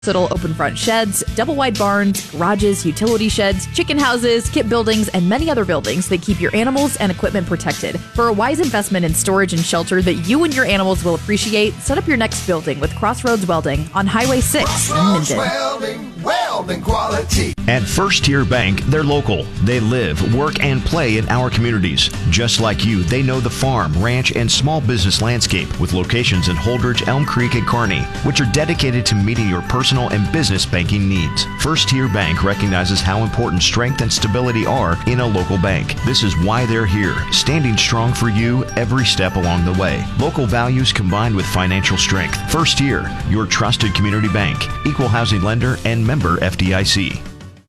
It'll open front sheds, double wide barns, garages, utility sheds, chicken houses, kit buildings, and many other buildings that keep your animals and equipment protected. For a wise investment in storage and shelter that you and your animals will appreciate, set up your next building with Crossroads Welding on Highway 6 in Minden. Welding quality. At First Tier Bank, they're local. They live, work, and play in our communities. Just like you, they know the farm, ranch, and small business landscape with locations in Holdridge, Elm Creek, and Kearney, which are dedicated to meeting your personal and business banking needs. First Tier Bank recognizes how important strength and stability are in a local bank. This is why they're here, standing strong for you every step along the way. Local values combined with financial strength. First Tier, your trusted community bank, equal housing lender, and member FDIC.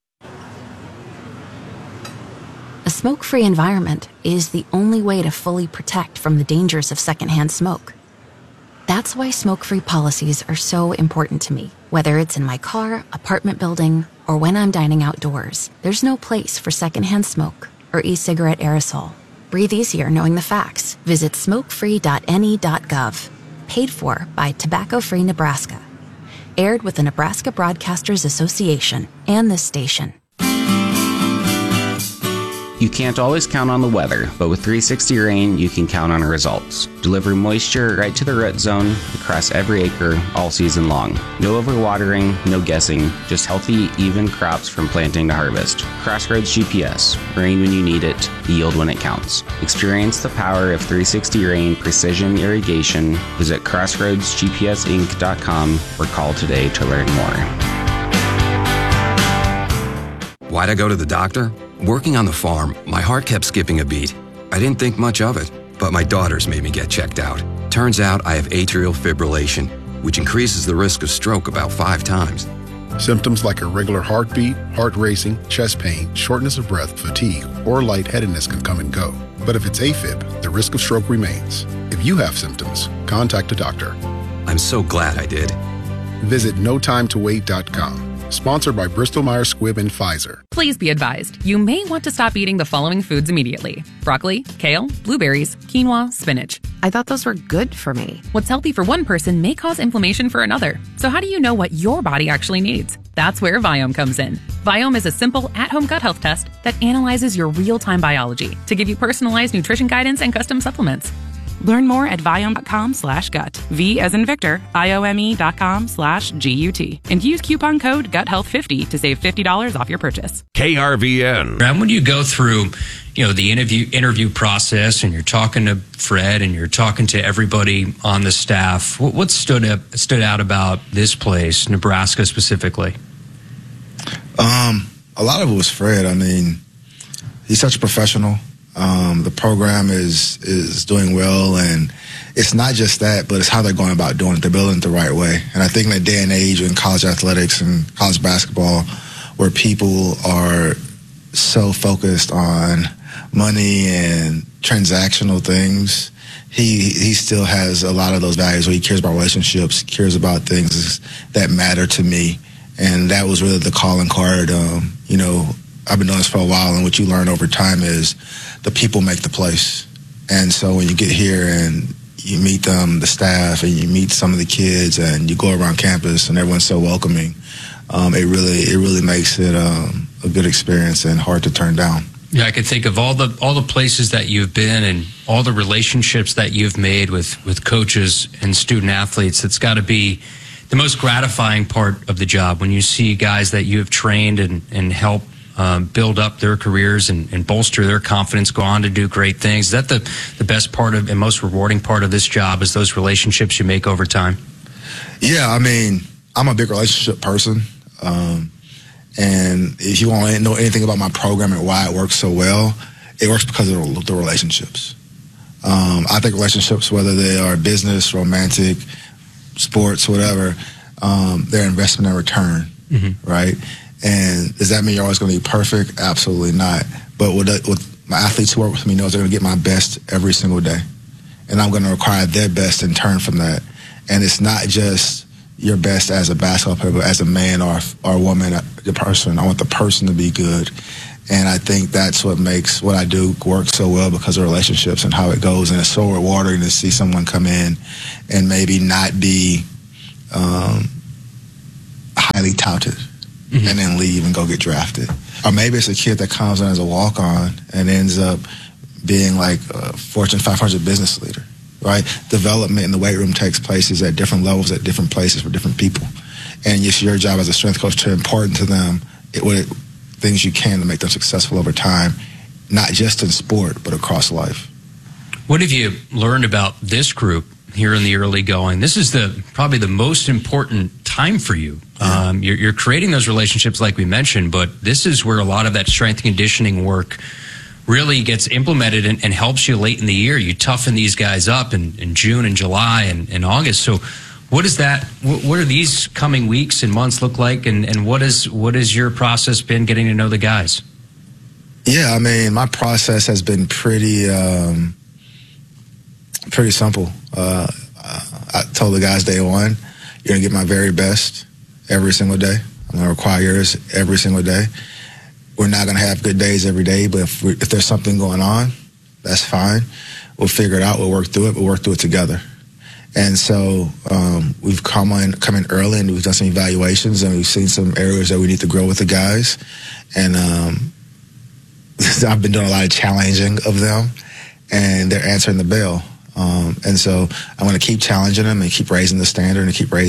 A smoke-free environment is the only way to fully protect from the dangers of secondhand smoke. That's why smoke-free policies are so important to me. Whether it's in my car, apartment building, or when I'm dining outdoors, there's no place for secondhand smoke or e-cigarette aerosol. Breathe easier knowing the facts. Visit smokefree.ne.gov. Paid for by Tobacco Free Nebraska. Aired with the Nebraska Broadcasters Association and this station. You can't always count on the weather, but with 360 Rain, you can count on results. Deliver moisture right to the root zone across every acre all season long. No overwatering, no guessing, just healthy, even crops from planting to harvest. Crossroads GPS. Rain when you need it, yield when it counts. Experience the power of 360 Rain Precision Irrigation. Visit crossroadsgpsinc.com or call today to learn more. Why'd I go to the doctor? Working on the farm, my heart kept skipping a beat. I didn't think much of it, but my daughters made me get checked out. Turns out I have atrial fibrillation, which increases the risk of stroke about 5 times. Symptoms like irregular heartbeat, heart racing, chest pain, shortness of breath, fatigue, or lightheadedness can come and go. But if it's AFib, the risk of stroke remains. If you have symptoms, contact a doctor. I'm so glad I did. Visit notimetowait.com. Sponsored by Bristol-Myers Squibb and Pfizer. Please be advised, you may want to stop eating the following foods immediately. Broccoli, kale, blueberries, quinoa, spinach. I thought those were good for me. What's healthy for one person may cause inflammation for another. So how do you know what your body actually needs? That's where Viome comes in. Viome is a simple at-home gut health test that analyzes your real-time biology to give you personalized nutrition guidance and custom supplements. Learn more at Viome.com/gut. V as in Victor, IOME.com/GUT. And use coupon code GUTHEALTH50 to save $50 off your purchase. KRVN. And when you go through, the interview process and you're talking to Fred and you're talking to everybody on the staff, what stood out about this place, Nebraska specifically? A lot of it was Fred. I mean, he's such a professional. The program is doing well, and it's not just that, but it's how they're going about doing it. They're building it the right way. And I think in that day and age in college athletics and college basketball, where people are so focused on money and transactional things, he still has a lot of those values where he cares about relationships, cares about things that matter to me. And that was really the calling card. I've been doing this for a while, and what you learn over time is the people make the place. And so when you get here and you meet them, the staff, and you meet some of the kids, and you go around campus, and everyone's so welcoming, it really makes it a good experience and hard to turn down. Yeah, I could think of all the places that you've been and all the relationships that you've made with coaches and student athletes. It's got to be the most gratifying part of the job when you see guys that you have trained and helped build up their careers and bolster their confidence, go on to do great things. Is that the best part of and most rewarding part of this job, is those relationships you make over time? Yeah, I mean, I'm a big relationship person. And if you want to know anything about my program and why it works so well, it works because of the relationships. I think relationships, whether they are business, romantic, sports, whatever, they're investment and return, right? And does that mean you're always going to be perfect? Absolutely not. But with my athletes who work with me knows they're going to get my best every single day. And I'm going to require their best in turn from that. And it's not just your best as a basketball player, but as a man or a woman, the person. I want the person to be good. And I think that's what makes what I do work so well, because of relationships and how it goes. And it's so rewarding to see someone come in and maybe not be highly touted and then leave and go get drafted. Or maybe it's a kid that comes in as a walk-on and ends up being like a Fortune 500 business leader, right? Development in the weight room takes places at different levels, at different places for different people. And it's your job as a strength coach to impart to them things you can to make them successful over time, not just in sport, but across life. What have you learned about this group here in the early going? This is probably the most important time for you. Yeah. You're creating those relationships like we mentioned, but this is where a lot of that strength conditioning work really gets implemented and helps you late in the year. You toughen these guys up in June and July and August. So what are these coming weeks and months look like, and what has your process been getting to know the guys? Yeah, I mean, my process has been pretty simple. I told the guys day one, you're going to get my very best every single day. I'm going to require yours every single day. We're not going to have good days every day, but if there's something going on, that's fine. We'll figure it out. We'll work through it. We'll work through it together. And so we've come in early, and we've done some evaluations, and we've seen some areas that we need to grow with the guys. And I've been doing a lot of challenging of them, and they're answering the bell. And so I'm going to keep challenging them and keep raising the standard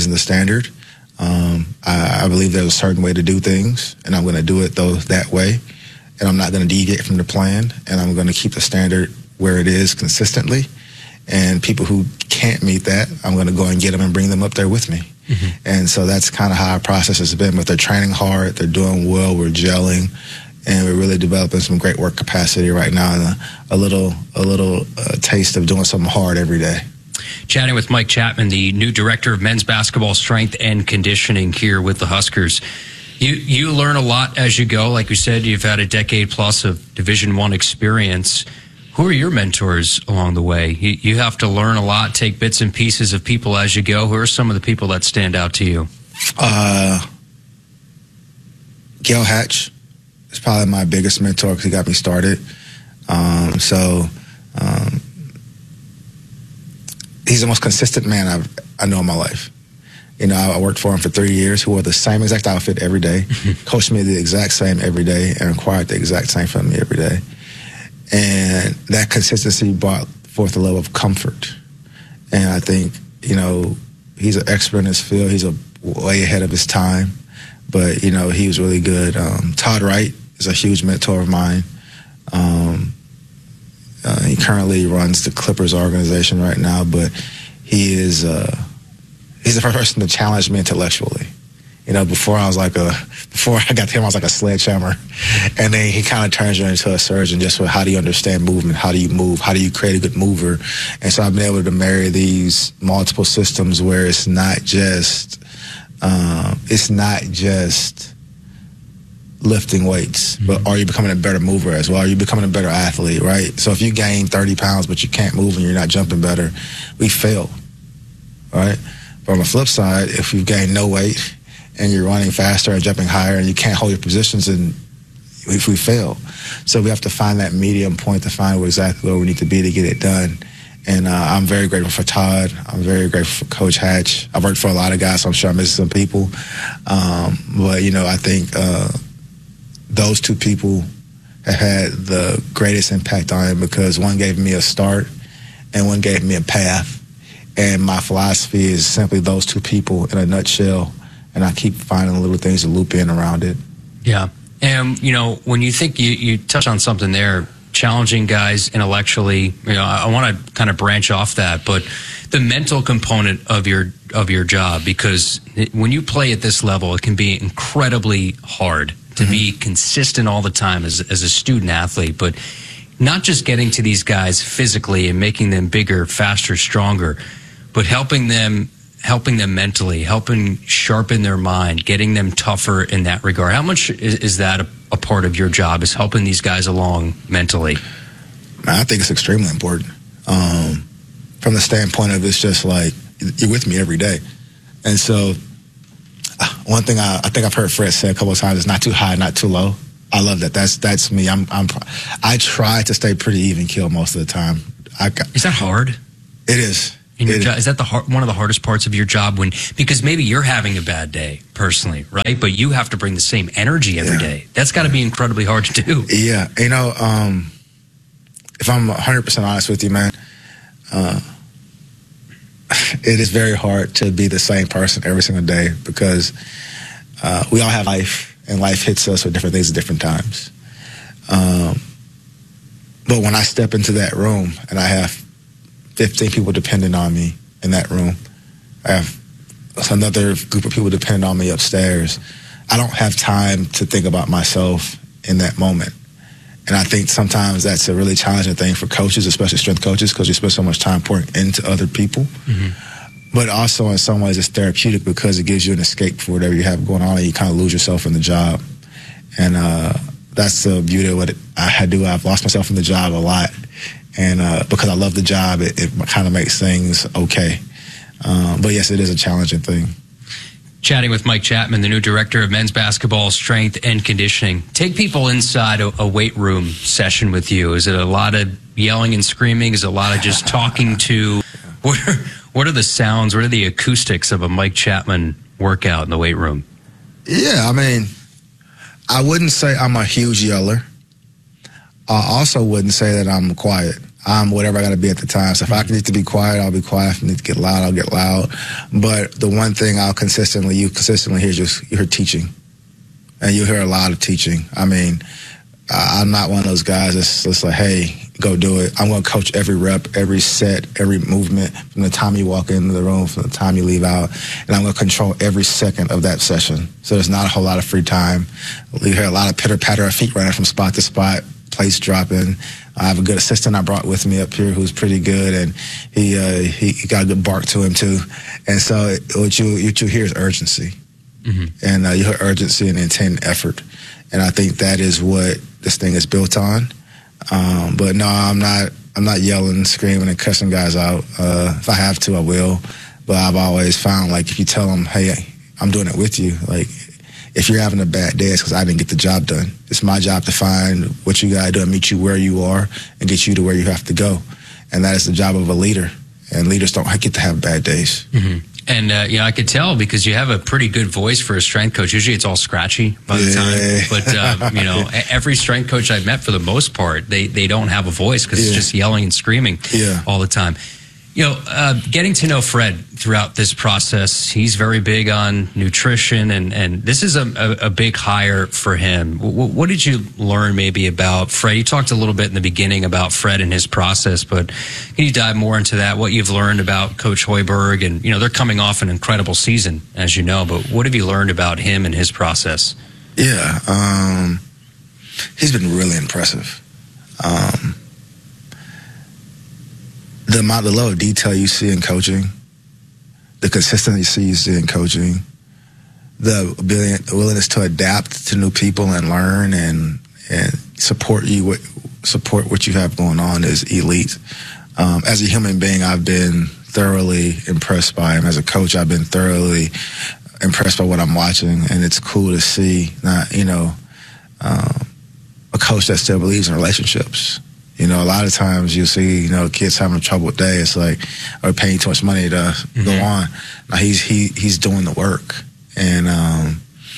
I believe there's a certain way to do things, and I'm going to do it that way. And I'm not going to deviate from the plan, and I'm going to keep the standard where it is consistently. And people who can't meet that, I'm going to go and get them and bring them up there with me. Mm-hmm. And so that's kind of how our process has been. But they're training hard, they're doing well, we're gelling, and we're really developing some great work capacity right now, and a little taste of doing something hard every day. Chatting with Mike Chapman, the new director of men's basketball strength and conditioning here with the Huskers. You learn a lot as you go. Like you said, you've had a decade plus of Division I experience. Who are your mentors along the way? You have to learn a lot, take bits and pieces of people as you go. Who are some of the people that stand out to you? Gail Hatch is probably my biggest mentor because he got me started. He's the most consistent man I know in my life. You know, I worked for him for 3 years. He wore the same exact outfit every day, coached me the exact same every day, and required the exact same from me every day. And that consistency brought forth a level of comfort. And I think, you know, he's an expert in his field. He's way ahead of his time. But, you know, he was really good. Todd Wright is a huge mentor of mine. He currently runs the Clippers organization right now, but he's the first person to challenge me intellectually. You know, before I got to him, I was like a sledgehammer. And then he kind of turns you into a surgeon just with how do you understand movement? How do you move? How do you create a good mover? And so I've been able to marry these multiple systems where it's not just lifting weights, but are you becoming a better mover as well? Are you becoming a better athlete, right? So if you gain 30 pounds but you can't move and you're not jumping better, we fail, right? But on the flip side, if you gain no weight and you're running faster and jumping higher and you can't hold your positions, and if we fail. So we have to find that medium point to find exactly where we need to be to get it done. And I'm very grateful for Todd. I'm very grateful for Coach Hatch. I've worked for a lot of guys, so I'm sure I'm missing some people. But, you know, I think those two people have had the greatest impact on him because one gave me a start and one gave me a path. And my philosophy is simply those two people in a nutshell, and I keep finding little things to loop in around it. Yeah. And, you know, when you think you touch on something there, challenging guys intellectually, you know, I want to kind of branch off that, but the mental component of your job, because when you play at this level, it can be incredibly hard to be consistent all the time as a student athlete, but not just getting to these guys physically and making them bigger, faster, stronger, but helping them mentally, helping sharpen their mind, getting them tougher in that regard. How much is that a part of your job, is helping these guys along mentally? I think it's extremely important. From the standpoint of it's just like, you're with me every day. And so one thing I think I've heard Fred say a couple of times is not too high, not too low. I love that. That's me. I try to stay pretty even keel most of the time. Is that hard? It is. in your job? Is that one of the hardest parts of your job? Because maybe you're having a bad day personally, right? But you have to bring the same energy every day. That's got to be incredibly hard to do. Yeah. You know, if I'm 100% honest with you, man, it is very hard to be the same person every single day because we all have life, and life hits us with different things at different times. But when I step into that room and I have 15 people depending on me in that room, I have another group of people depending on me upstairs, I don't have time to think about myself in that moment. And I think sometimes that's a really challenging thing for coaches, especially strength coaches, because you spend so much time pouring into other people. But also in some ways it's therapeutic because it gives you an escape for whatever you have going on, and you kind of lose yourself in the job. And that's the beauty of what I do. I've lost myself in the job a lot. And because I love the job, it kind of makes things okay. But yes, it is a challenging thing. Chatting with Mike Chapman, the new director of men's basketball strength and conditioning. Take people inside a weight room session with you. Is it a lot of yelling and screaming? Is it a lot of just talking to? What are the sounds? What are the acoustics of a Mike Chapman workout in the weight room? Yeah, I mean, I wouldn't say I'm a huge yeller. I also wouldn't say that I'm quiet. I'm whatever I got to be at the time. So if I need to be quiet, I'll be quiet. If I need to get loud, I'll get loud. But the one thing you consistently hear is you hear teaching. And you hear a lot of teaching. I mean, I'm not one of those guys that's just like, hey, go do it. I'm going to coach every rep, every set, every movement from the time you walk into the room, from the time you leave out. And I'm going to control every second of that session. So there's not a whole lot of free time. You hear a lot of pitter-patter of feet running from spot to spot, place dropping. I have a good assistant I brought with me up here who's pretty good, and he got a good bark to him too. And so what you hear is urgency. And you hear urgency and intent and effort. And I think that is what this thing is built on. But no, I'm not yelling, screaming, and cussing guys out. If I have to, I will. But I've always found, like, if you tell them, hey, I'm doing it with you, like, if you're having a bad day, it's because I didn't get the job done. It's my job to find what you got to do and meet you where you are and get you to where you have to go. And that is the job of a leader. And leaders don't get to have bad days. And, I could tell because you have a pretty good voice for a strength coach. Usually it's all scratchy by the time. But, every strength coach I've met, for the most part, they don't have a voice because it's just yelling and screaming all the time. Getting to know Fred throughout this process, he's very big on nutrition, and this is a big hire for him. What did you learn maybe about Fred? You talked a little bit in the beginning about Fred and his process, but can you dive more into that, what you've learned about Coach Hoiberg? And, they're coming off an incredible season, as you know, but what have you learned about him and his process? Yeah, he's been really impressive. The level of detail you see in coaching, the consistency you see in coaching, the willingness to adapt to new people and learn and support what you have going on is elite. As a human being, I've been thoroughly impressed by him. As a coach, I've been thoroughly impressed by what I'm watching, and it's cool to see a coach that still believes in relationships. A lot of times you see, kids having a troubled day. It's like, or paying too much money to go on. Now he's doing the work, and I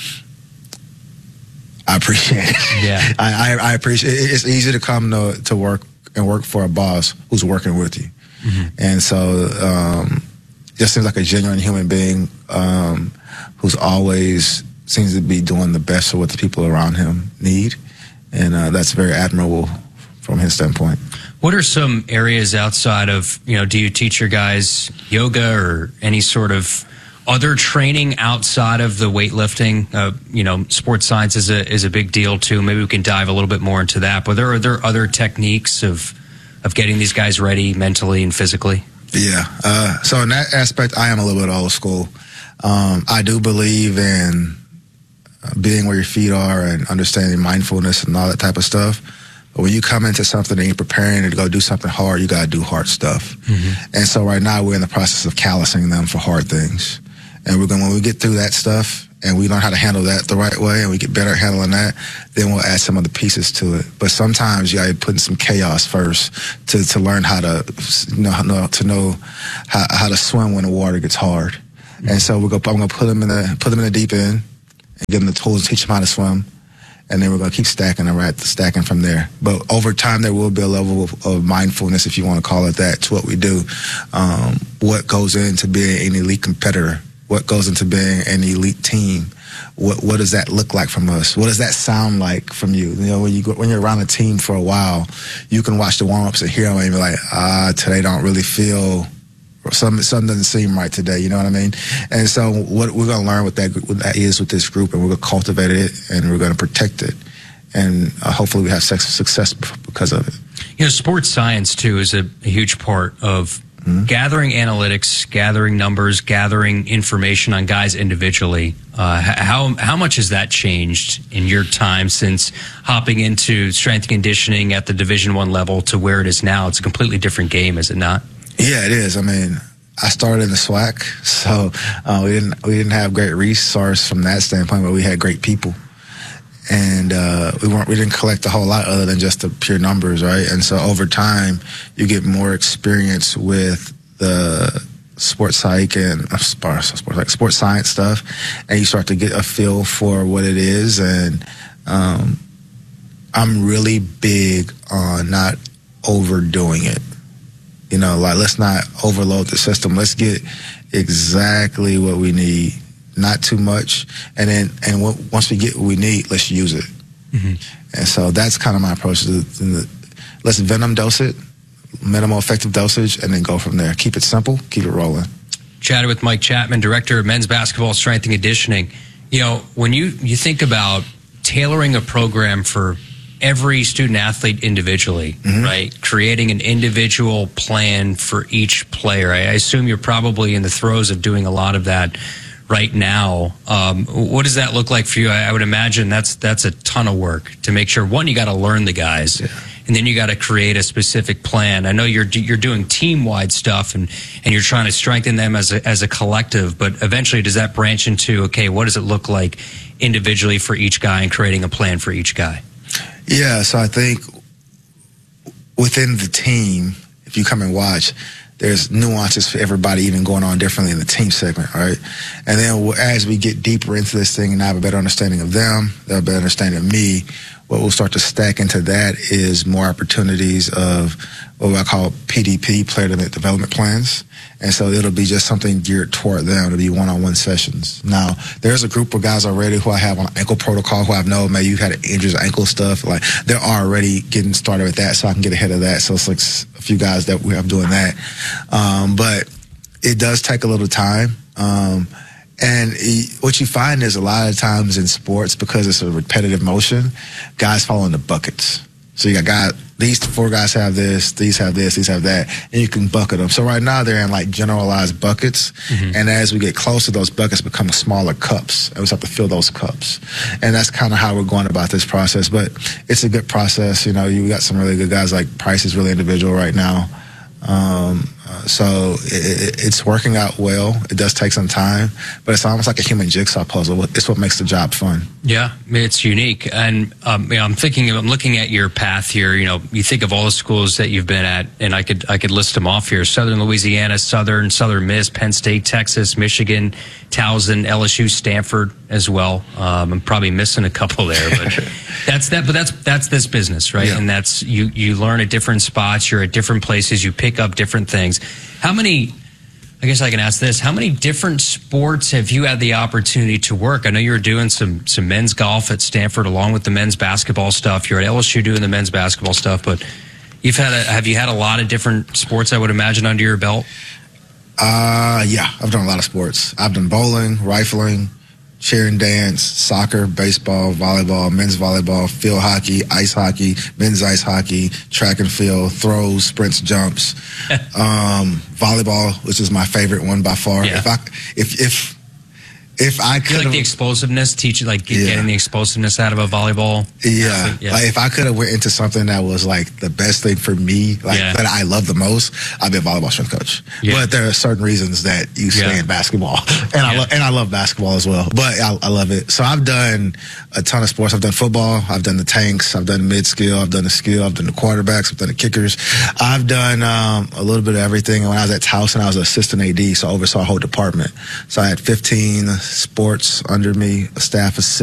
appreciate it. Yeah, I appreciate it. It's easy to come to work and work for a boss who's working with you, and so just seems like a genuine human being who's always seems to be doing the best for what the people around him need, and that's very admirable from his standpoint. What are some areas outside of, do you teach your guys yoga or any sort of other training outside of the weightlifting? Sports science is a big deal too. Maybe we can dive a little bit more into that. But are there other techniques of getting these guys ready mentally and physically? Yeah. So in that aspect, I am a little bit old school. I do believe in being where your feet are and understanding mindfulness and all that type of stuff. But when you come into something and you're preparing to go do something hard, you got to do hard stuff. And so right now we're in the process of callousing them for hard things. And when we get through that stuff and we learn how to handle that the right way, and we get better at handling that, then we'll add some other pieces to it. But sometimes you got to put in some chaos first to learn how to know how to swim when the water gets hard. Mm-hmm. And so I'm gonna put them in the deep end and give them the tools to teach them how to swim. And then we're going to keep stacking from there. But over time, there will be a level of mindfulness, if you want to call it that, to what we do. What goes into being an elite competitor? What goes into being an elite team? What does that look like from us? What does that sound like from you? You know, when you're around a team for a while, you can watch the warm-ups and hear them and be like, today don't really feel... Something doesn't seem right today, you know what I mean? And so what we're going to learn what that is with this group, and we're going to cultivate it, and we're going to protect it. And hopefully we have success because of it. You know, sports science, too, is a huge part of gathering analytics, gathering numbers, gathering information on guys individually. How much has that changed in your time since hopping into strength and conditioning at the Division I level to where it is now? It's a completely different game, is it not? Yeah, it is. I mean, I started in the SWAC, so we didn't have great resource from that standpoint, but we had great people, and we didn't collect a whole lot other than just the pure numbers, right? And so over time, you get more experience with the sports psych and sports science stuff, and you start to get a feel for what it is. And I'm really big on not overdoing it. You know, like, let's not overload the system. Let's get exactly what we need, not too much. And once we get what we need, let's use it. Mm-hmm. And so that's kind of my approach. Let's venom dose it, minimal effective dosage, and then go from there. Keep it simple, keep it rolling. Chatted with Mike Chapman, Director of Men's Basketball Strength and Conditioning. You know, when you think about tailoring a program for every student athlete individually, right? Creating an individual plan for each player. I assume you're probably in the throes of doing a lot of that right now. What does that look like for you? I would imagine that's a ton of work to make sure, one, you got to learn the guys, and then you got to create a specific plan. I know you're doing team-wide stuff, and you're trying to strengthen them as a collective, but eventually does that branch into, okay, what does it look like individually for each guy and creating a plan for each guy? Yeah, so I think within the team, if you come and watch, there's nuances for everybody even going on differently in the team segment, right? And then as we get deeper into this thing and I have a better understanding of them, they have a better understanding of me, what we'll start to stack into that is more opportunities of what I call PDP, player development plans. And so it'll be just something geared toward them. It'll be one-on-one sessions. Now, there's a group of guys already who I have on ankle protocol who I know, maybe you've had injuries, ankle stuff. Like, they're already getting started with that, so I can get ahead of that. So it's like a few guys that we have doing that. But it does take a little time. And what you find is a lot of times in sports, because it's a repetitive motion, guys fall into buckets. So you got these 4 guys have this, these have this, these have that, and you can bucket them. So right now they're in like generalized buckets, and as we get closer, those buckets become smaller cups, and we have to fill those cups. And that's kind of how we're going about this process. But it's a good process. You know, you got some really good guys, like Price is really individual right now. So it's working out well. It does take some time, but it's almost like a human jigsaw puzzle. It's what makes the job fun. Yeah, it's unique. And I'm looking at your path here. You know, you think of all the schools that you've been at, and I could list them off here: Southern Louisiana, Southern Miss, Penn State, Texas, Michigan, Towson, LSU, Stanford as well. I'm probably missing a couple there, but that's this business, right? Yeah. And that's you learn at different spots. You're at different places. You pick up different things. How many? I guess I can ask this: how many different sports have you had the opportunity to work? I know you were doing some men's golf at Stanford along with the men's basketball stuff. You're at LSU doing the men's basketball stuff, but have you had a lot of different sports, I would imagine, under your belt? Yeah, I've done a lot of sports. I've done bowling, rifling, cheer and dance, soccer, baseball, volleyball, men's volleyball, field hockey, ice hockey, men's ice hockey, track and field, throws, sprints, jumps, volleyball, which is my favorite one by far. Yeah. If I You could like the explosiveness, getting the explosiveness out of a volleyball. Yeah. Like if I could have went into something that was like the best thing for me, that I love the most, I'd be a volleyball strength coach. Yeah. But there are certain reasons that you stay in basketball, and I love basketball as well. But I love it. So I've done a ton of sports. I've done football. I've done the tanks. I've done mid skill. I've done the skill. I've done the quarterbacks. I've done the kickers. I've done a little bit of everything. And when I was at Towson, I was an assistant AD, so I oversaw a whole department. So I had 15 sports under me, a staff of 6.